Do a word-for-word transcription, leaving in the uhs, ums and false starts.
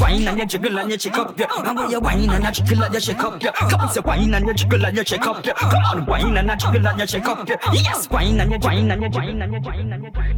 wine and you jiggle and you shake up, yeah. And when you wine and you jiggle and you shake up, yeah. Come on, say wine and you jiggle and you shake up, yeah. Come on, wine and you jiggle and you shake up, yeah. Yes, wine and you wine and you wine and you wine and you wine.